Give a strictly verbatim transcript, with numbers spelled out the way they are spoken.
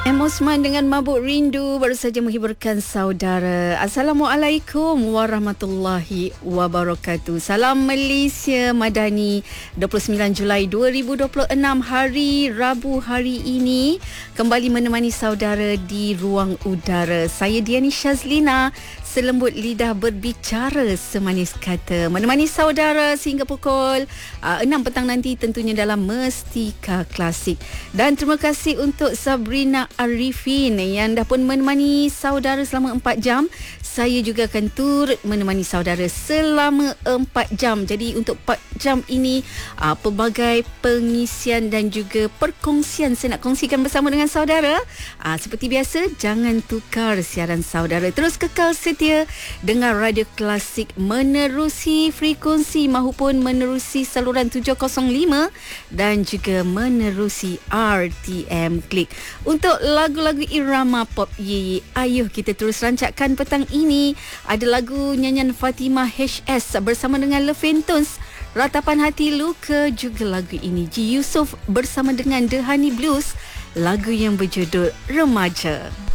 M. Osman dengan Mabuk Rindu baru saja menghiburkan saudara. Assalamualaikum warahmatullahi wabarakatuh. Salam Malaysia Madani. dua puluh sembilan Julai dua ribu dua puluh enam, hari Rabu hari ini, kembali menemani saudara di ruang udara. Saya Diani Shazlina, selembut lidah berbicara semanis kata, menemani saudara sehingga pukul uh, enam petang nanti, tentunya dalam Mestika Klasik. Dan terima kasih untuk Sabrina Arifin yang dah pun menemani saudara selama empat jam. Saya juga akan turut menemani saudara selama empat jam. Jadi untuk empat jam ini, uh, pelbagai pengisian dan juga perkongsian saya nak kongsikan bersama dengan saudara. Uh, seperti biasa, jangan tukar siaran saudara. Terus kekal setia dengar Radio Klasik menerusi frekuensi maupun menerusi saluran tujuh kosong lima dan juga menerusi R T M Klik. Untuk lagu-lagu irama pop ye, ayuh kita terus rancakkan petang ini. Ada lagu nyanyian Fatimah H S bersama dengan Leventons, Ratapan Hati Luka, juga lagu ini Ji Yusof bersama dengan The Honey Blues, lagu yang berjudul Remaja.